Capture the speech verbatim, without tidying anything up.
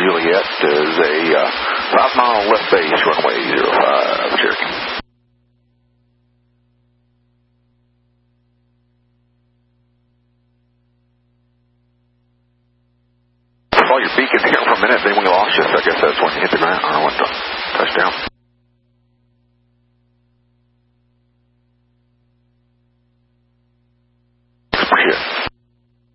Juliet is a uh, five mile left base, runway zero five, Cherokee. I saw your beacon here for a minute, then we lost you, so I guess that's when you hit the ground, or went to touchdown.